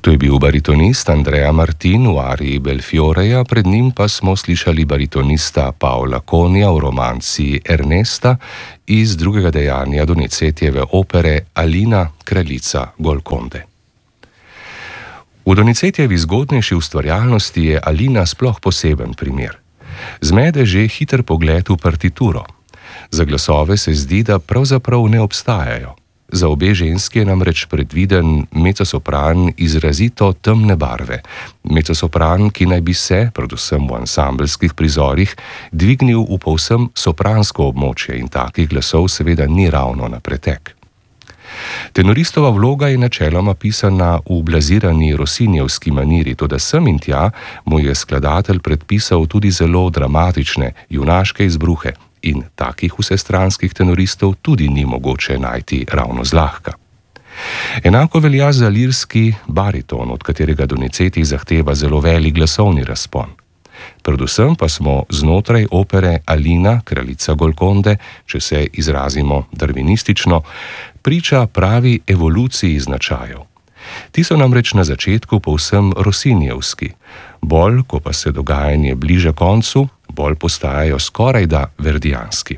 To je bil baritonist Andrea Martin v ariji Belfioreja, pred njim pa smo slišali baritonista Paola Conija v romanci Ernesta iz drugega dejanja Donizetijeve opere Alina, kraljica Golkonde. V Donizetijevi zgodnejši ustvarjalnosti je Alina sploh poseben primer. Zmede že hiter pogled v partituro. Za glasove se zdi, da pravzaprav ne obstajajo. Za obe ženski je namreč predviden mezzosopran izrazito temne barve. Mezzosopran, ki naj bi se, predvsem v ansambelskih prizorih, dvignil v povsem sopransko območje in takih glasov seveda ni ravno na pretek. Tenoristova vloga je načeloma pisana v blazirani Rossinijevski maniri, toda sem in tja mu je skladatelj predpisal tudi zelo dramatične, junaške izbruhe in takih vsestranskih tenoristov tudi ni mogoče najti ravno zlahka. Enako velja za lirski bariton, od katerega Donizetij zahteva zelo velik glasovni razpon. Predvsem pa smo znotraj opere Alina, kraljica Golkonde, če se izrazimo darvinistično, priča pravi evoluciji značajev. Ti so namreč na začetku povsem rossinijevski, bolj, ko pa se dogajanje bliža koncu, bolj postajajo skorajda verdijanski.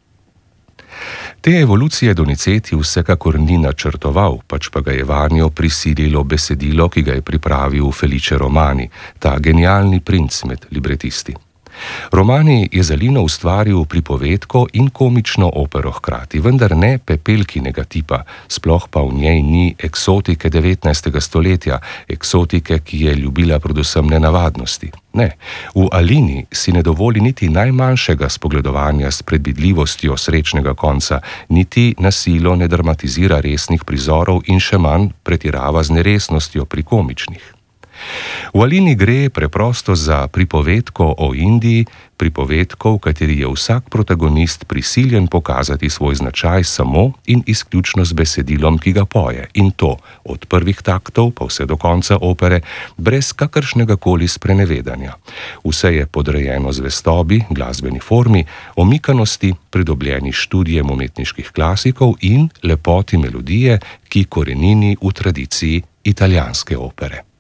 Te evolucije Donizetij vsekakor ni načrtoval, pač pa ga je vanjo prisililo besedilo, ki ga je pripravil Felice Romani, ta genialni princ med libretisti. Romani je za Alino ustvaril pripovedko in komično opero hkrati, vendar ne pepelkinega tipa, sploh pa v njej ni eksotike 19. stoletja, eksotike, ki je ljubila predvsem nenavadnosti. Ne, v Alini si ne dovoli niti najmanjšega spogledovanja s predvidljivostjo srečnega konca, niti na silo ne dramatizira resnih prizorov in še manj pretirava z neresnostjo pri komičnih. V Alini gre preprosto za pripovedko o Indiji, pripovedko, v kateri je vsak protagonist prisiljen pokazati svoj značaj samo in izključno z besedilom, ki ga poje, in to od prvih taktov pa vse do konca opere, brez kakršnega koli sprenevedanja. Vse je podrejeno zvestobi, glasbeni formi, omikanosti, pridobljeni študijem umetniških klasikov in lepoti melodije, ki korenini v tradiciji italijanske opere.